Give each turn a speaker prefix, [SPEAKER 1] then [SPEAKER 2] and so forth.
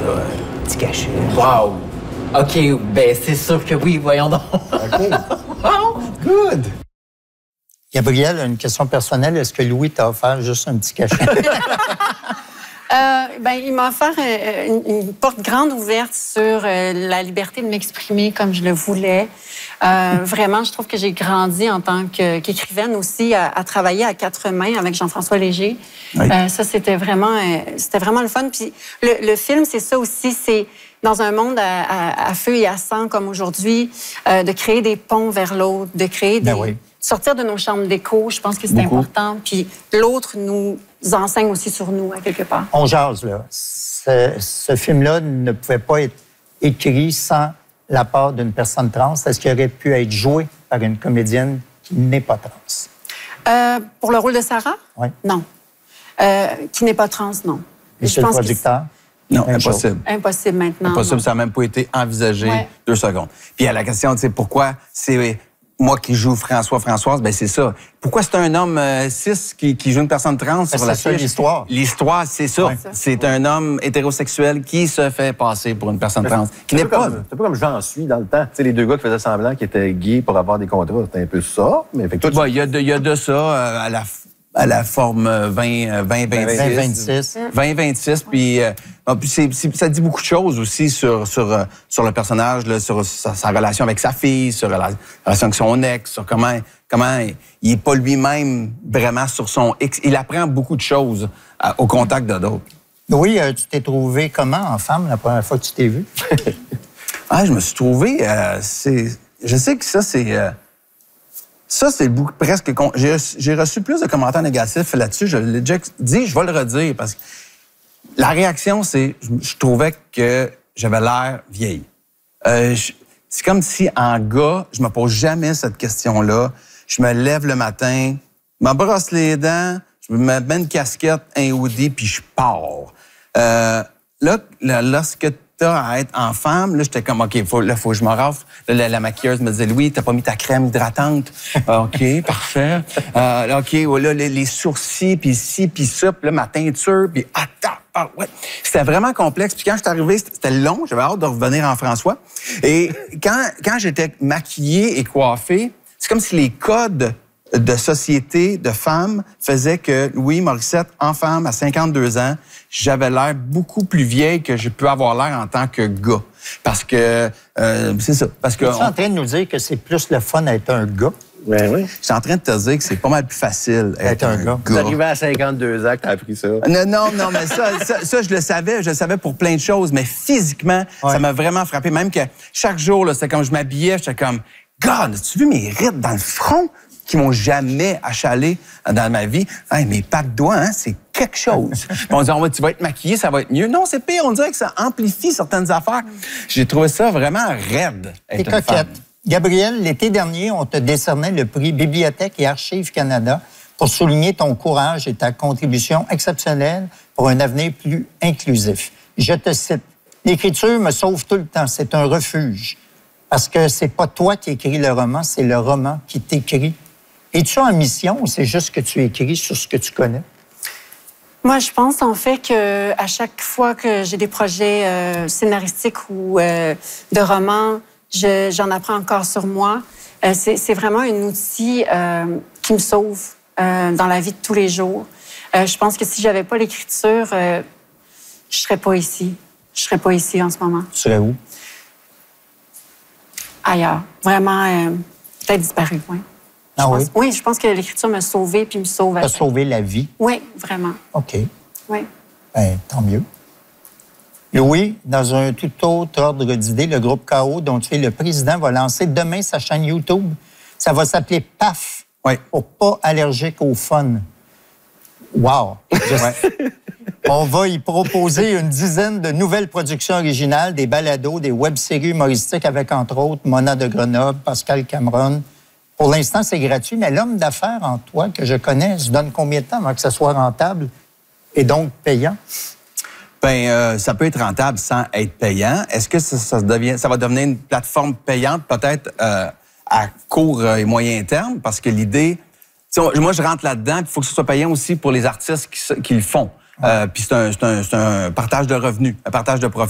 [SPEAKER 1] Petit cachet.
[SPEAKER 2] Wow! OK, ben c'est sûr que oui, voyons donc.
[SPEAKER 1] OK.
[SPEAKER 2] Wow!
[SPEAKER 1] Good! Gabrielle, une question personnelle. Est-ce que Louis t'a offert juste un petit cachet?
[SPEAKER 3] Il m'a offert une porte grande ouverte sur la liberté de m'exprimer comme je le voulais. Vraiment, je trouve que j'ai grandi en tant qu'écrivaine aussi, à travailler à quatre mains avec Jean-François Léger.
[SPEAKER 1] Oui.
[SPEAKER 3] Ça, c'était vraiment le fun. Puis le film, c'est ça aussi, c'est dans un monde à feu et à sang comme aujourd'hui, de créer des ponts vers l'autre, de créer des...
[SPEAKER 1] oui.
[SPEAKER 3] Sortir de nos chambres d'écho, je pense que c'est important. Puis l'autre nous enseigne aussi sur nous, à quelque part.
[SPEAKER 1] On jase, là. Ce film-là ne pouvait pas être écrit sans la part d'une personne trans. Est-ce qu'il aurait pu être joué par une comédienne qui n'est pas trans?
[SPEAKER 3] Pour le rôle de Sarah?
[SPEAKER 1] Oui.
[SPEAKER 3] Non. Qui n'est pas trans, non.
[SPEAKER 1] Monsieur le producteur?
[SPEAKER 4] Non,
[SPEAKER 1] Même
[SPEAKER 4] impossible.
[SPEAKER 3] Impossible maintenant.
[SPEAKER 4] Impossible,
[SPEAKER 3] non.
[SPEAKER 4] ça n'a même pas été envisagé.
[SPEAKER 3] Ouais.
[SPEAKER 4] 2 secondes. Puis à la question, tu sais, pourquoi c'est moi qui joue Françoise, ben c'est ça. Pourquoi c'est un homme cis qui joue une personne trans sur la
[SPEAKER 1] c'est ça,
[SPEAKER 4] fiche?
[SPEAKER 1] l'histoire.
[SPEAKER 4] L'histoire, c'est ça.
[SPEAKER 1] Ouais.
[SPEAKER 4] C'est un homme hétérosexuel qui se fait passer pour une personne trans, qui n'est pas...
[SPEAKER 5] C'est un peu comme J'en suis dans le temps. Tu sais, les deux gars qui faisaient semblant qu'ils étaient gays pour avoir des contrats, c'était un peu ça. Mais fait que toi,
[SPEAKER 4] Il y a de ça à la forme 2026. 2026, puis ça dit beaucoup de choses aussi sur le personnage, là, sur sa relation avec sa fille, sur la relation avec son ex, sur comment il n'est pas lui-même vraiment sur son ex. Il apprend beaucoup de choses au contact de d'autres.
[SPEAKER 1] Oui, tu t'es trouvé comment en femme la première fois que tu t'es vu?
[SPEAKER 4] Je me suis trouvé... je sais que ça, c'est... Ça, c'est le bout presque... J'ai reçu plus de commentaires négatifs là-dessus. Je l'ai déjà dit, je vais le redire, parce que la réaction, c'est... Je trouvais que j'avais l'air vieille. C'est comme si, en gars, je me pose jamais cette question-là. Je me lève le matin, je me brosse les dents, je me mets une casquette, un hoodie, puis je pars. Lorsque t'as à être en femme, là, j'étais comme, OK, faut que je me rafle. Là, la maquilleuse me disait, Louis, t'as pas mis ta crème hydratante. OK, parfait. OK, là, les sourcils, puis ci, puis ça, puis là, ma teinture, puis ouais. C'était vraiment complexe. Puis quand je suis arrivé, c'était long. J'avais hâte de revenir en François. Et quand j'étais maquillée et coiffée, c'est comme si les codes de société, de femmes, faisaient que Louis Morissette, en femme, à 52 ans, j'avais l'air beaucoup plus vieille que je peux avoir l'air en tant que gars. Parce que, c'est ça. Parce que...
[SPEAKER 1] Tu es en train de nous dire que c'est plus le fun d'être un gars?
[SPEAKER 5] oui.
[SPEAKER 4] Je suis en train de te dire que c'est pas mal plus facile d'être un gars.
[SPEAKER 5] Tu es arrivé à 52 ans que tu as appris ça.
[SPEAKER 4] Non, mais ça, je le savais. Je le savais pour plein de choses. Mais physiquement, ça m'a vraiment frappé. Même que chaque jour, c'était comme je m'habillais, j'étais comme, God, as-tu vu mes rides dans le front qui m'ont jamais achalé dans ma vie? Hey, mes pattes de doigts, c'est quelque chose. On dit, tu vas être maquillée, ça va être mieux. Non, c'est pire. On dirait que ça amplifie certaines affaires. J'ai trouvé ça vraiment raide.
[SPEAKER 1] T'es coquette. Gabrielle, l'été dernier, on te décernait le prix Bibliothèque et Archives Canada pour souligner ton courage et ta contribution exceptionnelle pour un avenir plus inclusif. Je te cite, « L'écriture me sauve tout le temps. C'est un refuge. Parce que c'est pas toi qui écris le roman, c'est le roman qui t'écrit. Es-tu en mission ou c'est juste que tu écris sur ce que tu connais? »
[SPEAKER 3] Moi, je pense en fait que à chaque fois que j'ai des projets scénaristiques ou de romans, j'en apprends encore sur moi. C'est vraiment un outil qui me sauve dans la vie de tous les jours. Je pense que si j'avais pas l'écriture, je serais pas ici. Je serais pas ici en ce moment.
[SPEAKER 1] Tu serais où?
[SPEAKER 3] Ailleurs. Vraiment, peut-être disparu, oui.
[SPEAKER 1] Ah oui?
[SPEAKER 3] Oui, je pense que l'écriture m'a sauvée puis me sauve.
[SPEAKER 1] T'as sauvé la vie?
[SPEAKER 3] Oui, vraiment.
[SPEAKER 1] OK.
[SPEAKER 3] Oui.
[SPEAKER 1] Ben, tant mieux. Louis, dans un tout autre ordre d'idées, le groupe KO, dont tu es le président, va lancer demain sa chaîne YouTube. Ça va s'appeler PAF, pour pas allergique au fun. Wow! On va y proposer une dizaine de nouvelles productions originales, des balados, des web-séries humoristiques avec, entre autres, Mona de Grenoble, Pascal Cameron. Pour l'instant, c'est gratuit, mais l'homme d'affaires en toi que je connais se donne combien de temps avant que ça soit rentable et donc payant?
[SPEAKER 4] Ben, ça peut être rentable sans être payant. Est-ce que ça va devenir une plateforme payante peut-être à court et moyen terme? Parce que l'idée... Moi, je rentre là-dedans, il faut que ce soit payant aussi pour les artistes qui le font. Puis c'est un partage de revenus, un partage de profit.